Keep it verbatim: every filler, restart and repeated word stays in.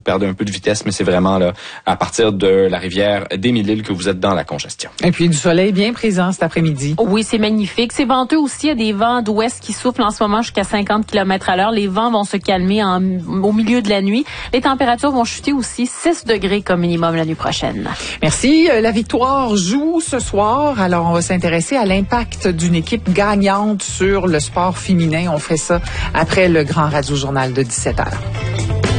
perdez un peu de vitesse, mais c'est vraiment là à partir de la rivière des Mille-Îles que vous êtes dans la congestion. Et puis du soleil bien présent cet après-midi. Oui, c'est magnifique. C'est venteux aussi. Il y a des vents d'ouest qui soufflent en ce moment jusqu'à cinquante kilomètres à l'heure. Les vents vont se calmer en, au milieu de la nuit. Les températures vont chuter aussi six degrés comme minimum la nuit prochaine. Merci. La Victoire joue ce soir. Alors, on va s'intéresser à l'impact d'une équipe gagnante sur le sport féminin. On fait ça après le Grand Radio Journal de dix-sept heures.